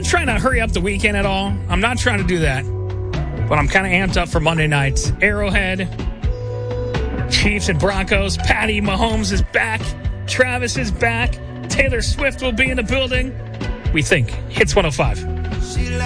trying to hurry up the weekend at all. I'm not trying to do that. But I'm kind of amped up for Monday night. Arrowhead, Chiefs and Broncos. Patty Mahomes is back. Travis is back. Taylor Swift will be in the building. We think. Hits 105.